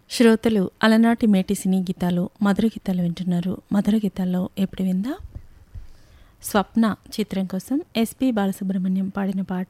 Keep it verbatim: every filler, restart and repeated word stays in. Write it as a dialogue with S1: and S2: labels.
S1: శ్రోతలు అలనాటి మేటి సినీ గీతాలు మధుర గీతాలు వింటున్నారు. మధుర గీతాల్లో ఎప్పుడు విందా స్వప్న చిత్రం కోసం ఎస్పి బాలసుబ్రహ్మణ్యం పాడిన పాట